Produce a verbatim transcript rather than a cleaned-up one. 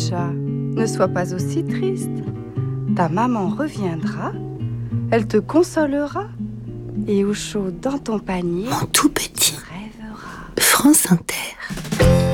chat, ne sois pas aussi triste. Ta maman reviendra, elle te consolera, et au chaud dans ton panier, Mon tout petit tu rêveras. France Inter.